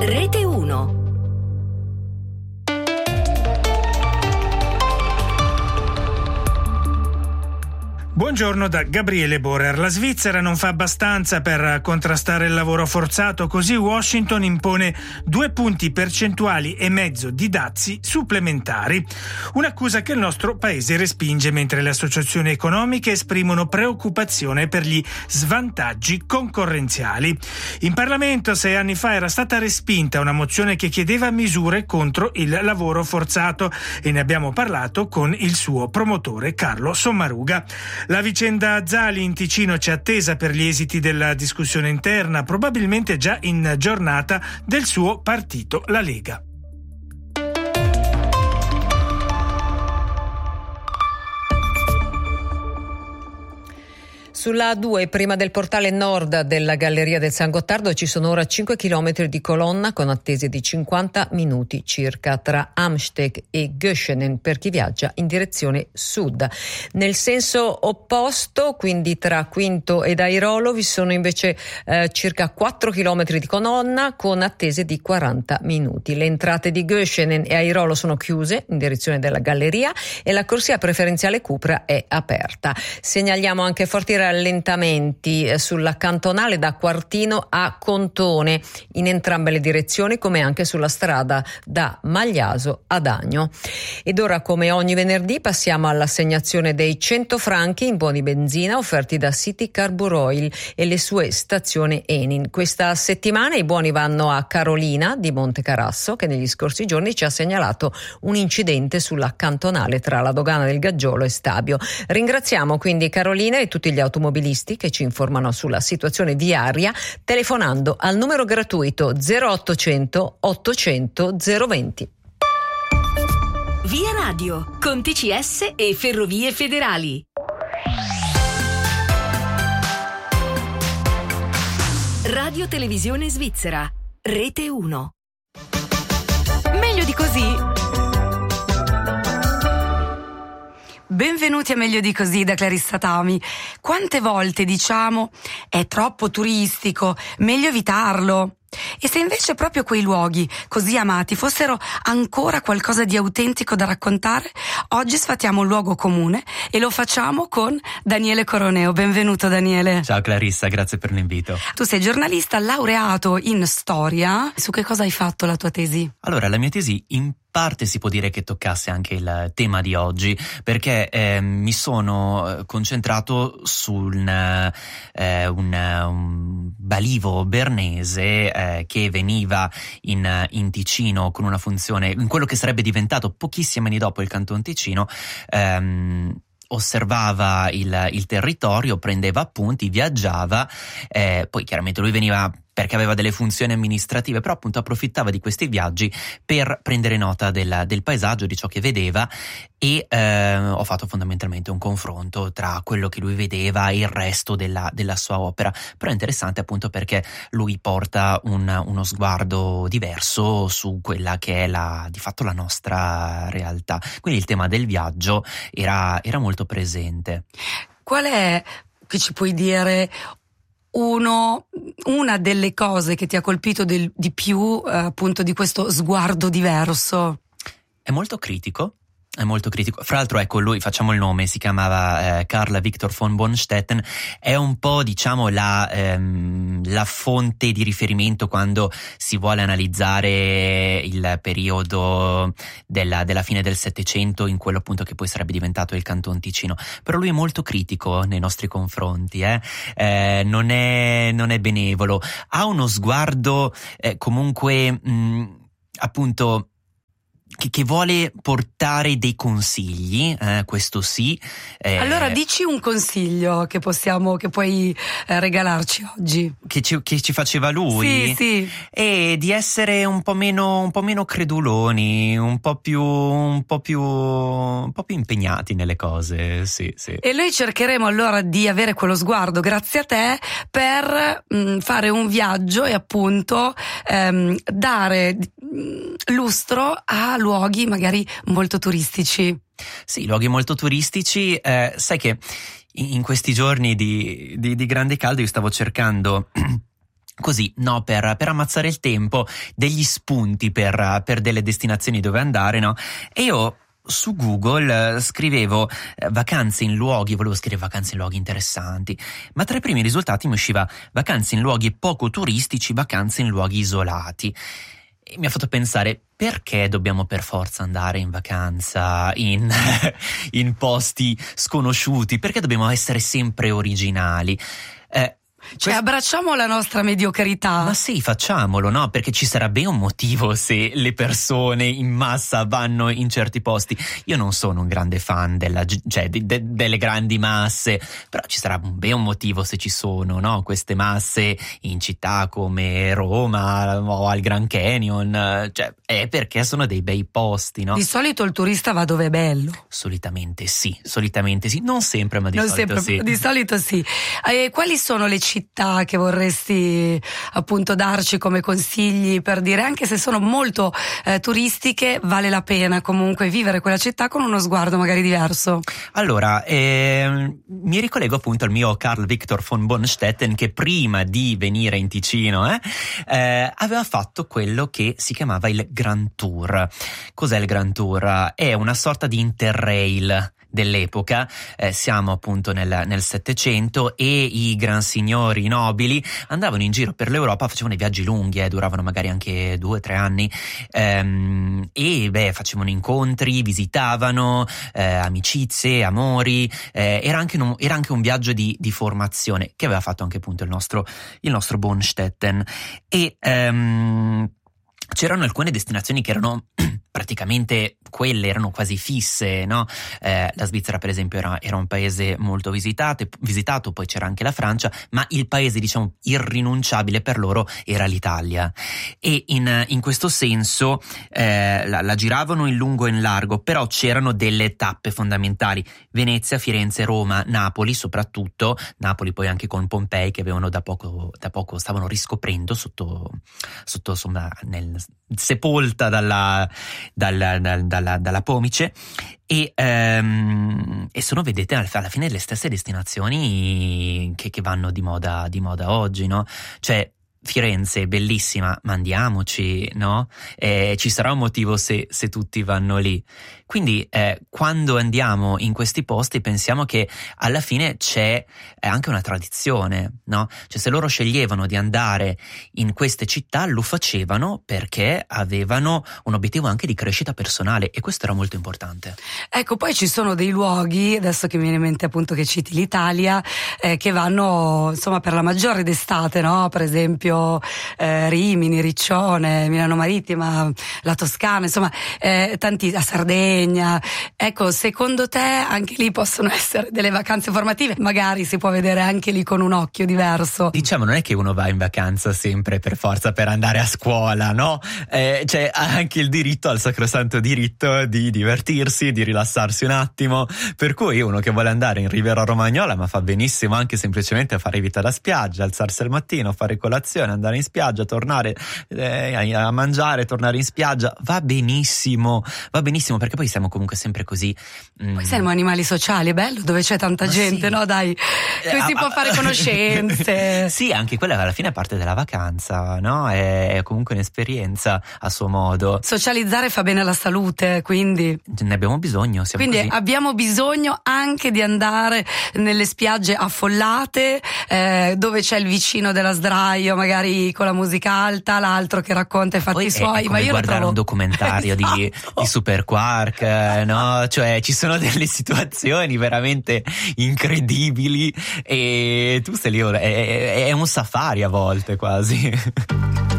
Rete 1. Buongiorno da Gabriele Borer. La Svizzera non fa abbastanza per contrastare il lavoro forzato, così Washington impone 2 punti percentuali e mezzo di dazi supplementari. Un'accusa che il nostro paese respinge, mentre le associazioni economiche esprimono preoccupazione per gli svantaggi concorrenziali. In Parlamento 6 anni fa era stata respinta una mozione che chiedeva misure contro il lavoro forzato e ne abbiamo parlato con il suo promotore Carlo Sommaruga. La vicenda Zali in Ticino c'è attesa per gli esiti della discussione interna, probabilmente già in giornata del suo partito, la Lega. Sulla A2, prima del portale nord della Galleria del San Gottardo, ci sono ora 5 chilometri di colonna con attese di 50 minuti circa tra Amsteg e Göschenen per chi viaggia in direzione sud. Nel senso opposto, quindi tra Quinto ed Airolo, vi sono invece circa 4 chilometri di colonna con attese di 40 minuti. Le entrate di Göschenen e Airolo sono chiuse in direzione della Galleria e la corsia preferenziale Cupra è aperta. Segnaliamo anche forti rallentamenti sulla cantonale da Quartino a Contone in entrambe le direzioni, come anche sulla strada da Magliaso ad Agno. Ed ora, come ogni venerdì, passiamo all'assegnazione dei 100 franchi in buoni benzina offerti da City Carbureau Oil e le sue stazioni Enin. Questa settimana i buoni vanno a Carolina di Montecarasso, che negli scorsi giorni ci ha segnalato un incidente sulla cantonale tra la dogana del Gaggiolo e Stabio. Ringraziamo quindi Carolina e tutti gli automobilisti che ci informano sulla situazione viaria telefonando al numero gratuito 0800 800 020. Via Radio con TCS e Ferrovie Federali. Radio Televisione Svizzera, Rete 1. Meglio di così? Benvenuti a Meglio di così da Clarissa Tami. Quante volte diciamo è troppo turistico, meglio evitarlo? E se invece proprio quei luoghi così amati fossero ancora qualcosa di autentico da raccontare, oggi sfatiamo un luogo comune e lo facciamo con Daniele Coroneo. Benvenuto Daniele. Ciao Clarissa, grazie per l'invito. Tu sei giornalista laureato in storia. Su che cosa hai fatto la tua tesi? Allora, la mia tesi in parte si può dire che toccasse anche il tema di oggi, perché mi sono concentrato su un balivo bernese che veniva in Ticino con una funzione, in quello che sarebbe diventato pochissimi anni dopo il Canton Ticino. Osservava il territorio, prendeva appunti, viaggiava, poi chiaramente lui veniva perché aveva delle funzioni amministrative, però appunto approfittava di questi viaggi per prendere nota del paesaggio, di ciò che vedeva, e ho fatto fondamentalmente un confronto tra quello che lui vedeva e il resto della sua opera. Però è interessante appunto perché lui porta uno sguardo diverso su quella che è di fatto la nostra realtà. Quindi il tema del viaggio era molto presente. Qual è, che ci puoi dire, una delle cose che ti ha colpito di più appunto di questo sguardo diverso? È molto critico. Fra l'altro, ecco, lui, facciamo il nome, si chiamava Carl Victor von Bonstetten. È un po', diciamo, la fonte di riferimento quando si vuole analizzare il periodo della fine del Settecento, in quello appunto che poi sarebbe diventato il Canton Ticino. Però lui è molto critico nei nostri confronti, non è benevolo, ha uno sguardo comunque appunto che vuole portare dei consigli, questo sì. Allora dici un consiglio che puoi regalarci oggi. Che ci faceva lui? Sì. E di essere un po' meno creduloni, un po' più impegnati nelle cose, sì. E noi cercheremo allora di avere quello sguardo, grazie a te, per fare un viaggio e appunto dare lustro a luoghi magari molto turistici. Sì, luoghi molto turistici. Sai che in questi giorni di grande caldo io stavo cercando così, no, per ammazzare il tempo, degli spunti per delle destinazioni dove andare, no? E io su Google scrivevo vacanze in luoghi, volevo scrivere vacanze in luoghi interessanti, ma tra i primi risultati mi usciva vacanze in luoghi poco turistici, vacanze in luoghi isolati. E mi ha fatto pensare, perché dobbiamo per forza andare in vacanza in posti sconosciuti? Perché dobbiamo essere sempre originali? Cioè abbracciamo la nostra mediocrità. Ma sì, facciamolo, no? Perché ci sarebbe un motivo se le persone in massa vanno in certi posti. Io non sono un grande fan delle grandi masse, però ci sarà un bel motivo se ci sono, no? Queste masse in città come Roma o al Grand Canyon, cioè è perché sono dei bei posti, no? Di solito il turista va dove è bello. Solitamente sì, non sempre, ma di solito sì. Quali sono le città che vorresti appunto darci come consigli per dire, anche se sono molto turistiche, vale la pena comunque vivere quella città con uno sguardo magari diverso? Allora, mi ricollego appunto al mio Carl Victor von Bonstetten, che prima di venire in Ticino aveva fatto quello che si chiamava il Grand Tour. Cos'è il Grand Tour? È una sorta di interrail dell'epoca, siamo appunto nel Settecento, e i gran signori nobili andavano in giro per l'Europa, facevano i viaggi lunghi, duravano magari anche 2 o 3 anni, e facevano incontri, visitavano, amicizie, amori, era anche un viaggio di formazione che aveva fatto anche appunto il nostro Bonstetten. E c'erano alcune destinazioni che erano praticamente quelle, erano quasi fisse, no? La Svizzera per esempio era un paese molto visitato, poi c'era anche la Francia, ma il paese diciamo irrinunciabile per loro era l'Italia, e in questo senso la giravano in lungo e in largo, però c'erano delle tappe fondamentali: Venezia, Firenze, Roma, Napoli, soprattutto Napoli, poi anche con Pompei, che avevano da poco stavano riscoprendo sotto insomma sepolta dalla pomice, e sono, vedete, alla fine le stesse destinazioni che vanno di moda oggi, no? Cioè Firenze, bellissima, ma andiamoci, no? Ci sarà un motivo se tutti vanno lì. Quindi quando andiamo in questi posti pensiamo che alla fine c'è anche una tradizione, no? Cioè se loro sceglievano di andare in queste città lo facevano perché avevano un obiettivo anche di crescita personale, e questo era molto importante. Ecco, poi ci sono dei luoghi, adesso che mi viene in mente appunto che citi l'Italia, che vanno insomma per la maggiore d'estate, no? Per esempio Rimini, Riccione, Milano Marittima, la Toscana, insomma tanti, a Sardegna. Ecco, secondo te anche lì possono essere delle vacanze formative? Magari si può vedere anche lì con un occhio diverso. Diciamo, non è che uno va in vacanza sempre per forza per andare a scuola, no? C'è anche il diritto, al sacrosanto diritto di divertirsi, di rilassarsi un attimo, per cui uno che vuole andare in Riviera Romagnola, ma fa benissimo anche semplicemente a fare vita da spiaggia, alzarsi al mattino, fare colazione, andare in spiaggia, tornare a mangiare, tornare in spiaggia, va benissimo, perché poi siamo comunque sempre così. Poi siamo animali sociali, è bello dove c'è tanta gente, sì. No dai, qui si può fare conoscenze. Sì, anche quella alla fine è parte della vacanza, no? È comunque un'esperienza a suo modo. Socializzare fa bene alla salute, quindi ne abbiamo bisogno, quindi così. Abbiamo bisogno anche di andare nelle spiagge affollate, dove c'è il vicino della sdraio, magari con la musica alta, l'altro che racconta i fatti suoi. Ma io guardare un documentario di Super Quark, no? Cioè ci sono delle situazioni veramente incredibili e tu sei lì, è un safari a volte quasi.